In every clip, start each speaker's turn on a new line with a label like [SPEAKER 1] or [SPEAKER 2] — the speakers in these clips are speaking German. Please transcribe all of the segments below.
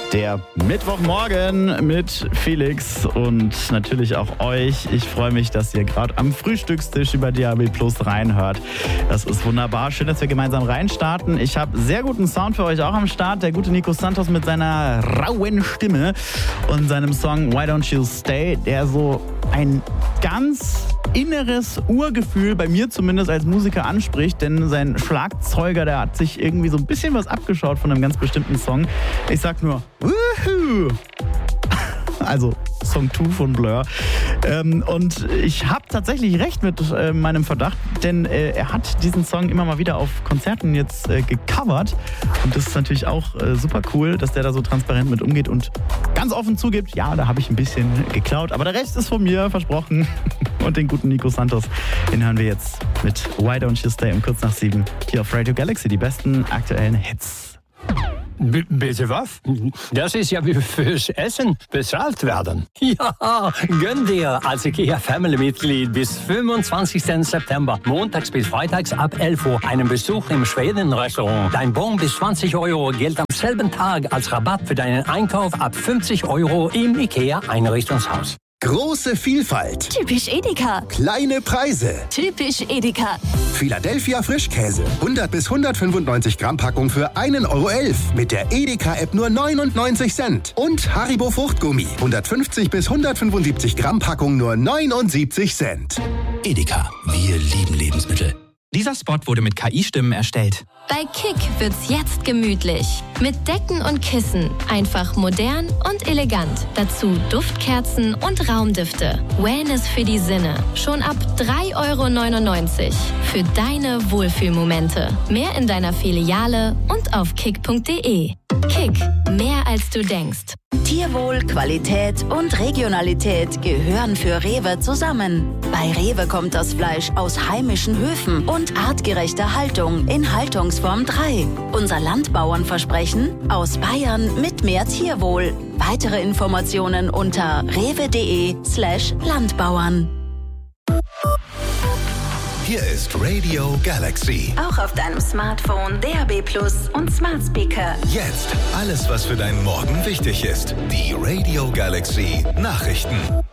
[SPEAKER 1] Der Mittwochmorgen mit Felix und natürlich auch euch. Ich freue mich, dass ihr gerade am Frühstückstisch über DAB+ reinhört. Das ist wunderbar. Schön, dass wir gemeinsam reinstarten. Ich habe sehr guten Sound für euch auch am Start. Der gute Nico Santos mit seiner rauen Stimme und seinem Song Why Don't You Stay, der so ein ganz inneres Urgefühl bei mir zumindest als Musiker anspricht, denn sein Schlagzeuger, der hat sich irgendwie so ein bisschen was abgeschaut von einem ganz bestimmten Song. Ich sag nur Woohoo! Also Song 2 von Blur. Und ich habe tatsächlich recht mit meinem Verdacht, denn er hat diesen Song immer mal wieder auf Konzerten jetzt gecovert. Und das ist natürlich auch super cool, dass der da so transparent mit umgeht und ganz offen zugibt, ja, da habe ich ein bisschen geklaut. Aber der Rest ist von mir, versprochen. Und den guten Nico Santos, den hören wir jetzt mit Why Don't You Stay um kurz nach 7 hier auf Radio Galaxy. Die besten aktuellen Hits.
[SPEAKER 2] Bitte was? Das ist ja wie fürs Essen bezahlt werden. Ja, gönn dir als IKEA-Family-Mitglied bis 25. September, montags bis freitags ab 11 Uhr, einen Besuch im Schweden-Restaurant. Dein Bon bis 20 € gilt am selben Tag als Rabatt für deinen Einkauf ab 50 € im IKEA-Einrichtungshaus.
[SPEAKER 3] Große Vielfalt.
[SPEAKER 4] Typisch Edeka.
[SPEAKER 3] Kleine Preise.
[SPEAKER 4] Typisch Edeka.
[SPEAKER 3] Philadelphia Frischkäse. 100 bis 195 Gramm Packung für 1,11 € mit der Edeka-App nur 99 Cent. Und Haribo Fruchtgummi. 150 bis 175 Gramm Packung nur 79 Cent.
[SPEAKER 5] Edeka, wir lieben Lebensmittel. Dieser Spot wurde mit KI-Stimmen erstellt.
[SPEAKER 4] Bei Kick wird's jetzt gemütlich. Mit Decken und Kissen. Einfach modern und elegant. Dazu Duftkerzen und Raumdüfte. Wellness für die Sinne. Schon ab 3,99 € für deine Wohlfühlmomente. Mehr in deiner Filiale und auf kick.de. Kick, mehr als du denkst.
[SPEAKER 6] Tierwohl, Qualität und Regionalität gehören für Rewe zusammen. Bei Rewe kommt das Fleisch aus heimischen Höfen und artgerechter Haltung in Haltungsform 3. Unser Landbauernversprechen aus Bayern mit mehr Tierwohl. Weitere Informationen unter rewe.de/Landbauern.
[SPEAKER 3] Hier ist Radio Galaxy.
[SPEAKER 6] Auch auf deinem Smartphone, DAB+ und Smart Speaker.
[SPEAKER 3] Jetzt alles, was für deinen Morgen wichtig ist. Die Radio Galaxy Nachrichten.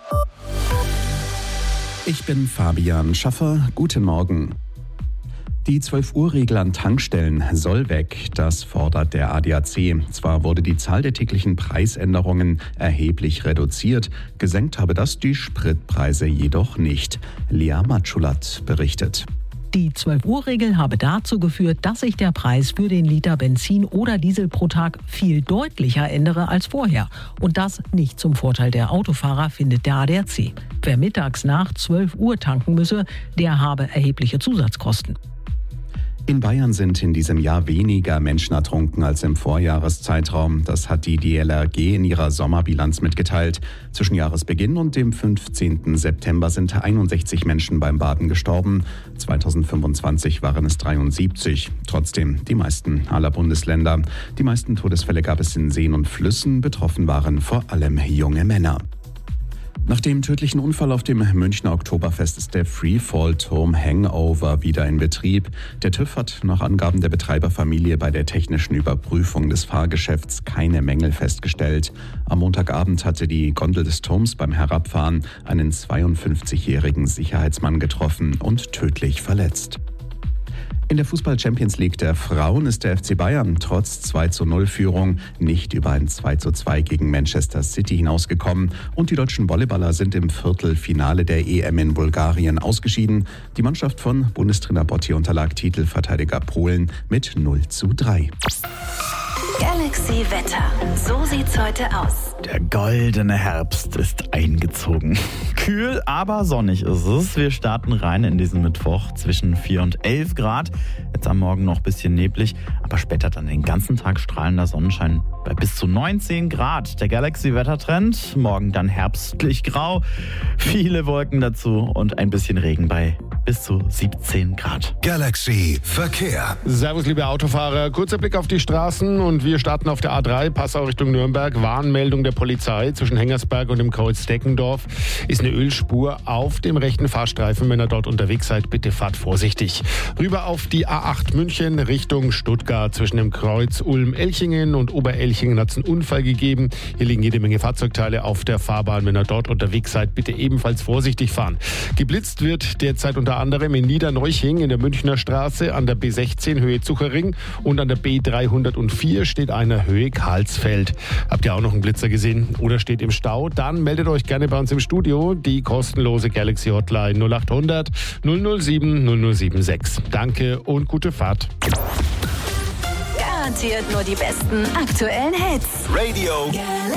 [SPEAKER 7] Ich bin Fabian Schaffer. Guten Morgen. Die 12-Uhr-Regel an Tankstellen soll weg, das fordert der ADAC. Zwar wurde die Zahl der täglichen Preisänderungen erheblich reduziert, gesenkt habe das die Spritpreise jedoch nicht. Lea Matschulat berichtet.
[SPEAKER 8] Die 12-Uhr-Regel habe dazu geführt, dass sich der Preis für den Liter Benzin oder Diesel pro Tag viel deutlicher ändere als vorher. Und das nicht zum Vorteil der Autofahrer, findet der ADAC. Wer mittags nach 12 Uhr tanken müsse, der habe erhebliche Zusatzkosten.
[SPEAKER 7] In Bayern sind in diesem Jahr weniger Menschen ertrunken als im Vorjahreszeitraum. Das hat die DLRG in ihrer Sommerbilanz mitgeteilt. Zwischen Jahresbeginn und dem 15. September sind 61 Menschen beim Baden gestorben. 2025 waren es 73. Trotzdem die meisten aller Bundesländer. Die meisten Todesfälle gab es in Seen und Flüssen. Betroffen waren vor allem junge Männer. Nach dem tödlichen Unfall auf dem Münchner Oktoberfest ist der Freefall-Turm Hangover wieder in Betrieb. Der TÜV hat nach Angaben der Betreiberfamilie bei der technischen Überprüfung des Fahrgeschäfts keine Mängel festgestellt. Am Montagabend hatte die Gondel des Turms beim Herabfahren einen 52-jährigen Sicherheitsmann getroffen und tödlich verletzt. In der Fußball-Champions League der Frauen ist der FC Bayern trotz 2:0-Führung nicht über ein 2:2 gegen Manchester City hinausgekommen und die deutschen Volleyballer sind im Viertelfinale der EM in Bulgarien ausgeschieden. Die Mannschaft von Bundestrainer Botti unterlag Titelverteidiger Polen mit 0:3.
[SPEAKER 6] Galaxy Wetter. So sieht's heute aus.
[SPEAKER 1] Der goldene Herbst ist eingezogen. Kühl, aber sonnig ist es. Wir starten rein in diesen Mittwoch zwischen 4 und 11 Grad. Jetzt am Morgen noch ein bisschen neblig, aber später dann den ganzen Tag strahlender Sonnenschein bei bis zu 19 Grad. Der Galaxy-Wettertrend, morgen dann herbstlich grau, viele Wolken dazu und ein bisschen Regen bei bis zu 17 Grad.
[SPEAKER 3] Galaxy Verkehr.
[SPEAKER 9] Servus, liebe Autofahrer. Kurzer Blick auf die Straßen und wir starten auf der A3, Passau Richtung Nürnberg. Warnmeldung der Polizei. Zwischen Hengersberg und dem Kreuz Deckendorf ist eine Ölspur auf dem rechten Fahrstreifen. Wenn ihr dort unterwegs seid, bitte fahrt vorsichtig. Rüber auf die A8 München Richtung Stuttgart. Zwischen dem Kreuz Ulm-Elchingen und Oberelchingen hat es einen Unfall gegeben. Hier liegen jede Menge Fahrzeugteile auf der Fahrbahn. Wenn ihr dort unterwegs seid, bitte ebenfalls vorsichtig fahren. Geblitzt wird derzeit unter anderem in Niederneuching in der Münchner Straße, an der B16 Höhe Zuchering und an der B304 steht einer Höhe Karlsfeld. Habt ihr auch noch einen Blitzer gesehen oder steht im Stau? Dann meldet euch gerne bei uns im Studio. Die kostenlose Galaxy Hotline 0800 007 076. Danke und gute Fahrt.
[SPEAKER 6] Garantiert nur die besten aktuellen Hits.
[SPEAKER 3] Radio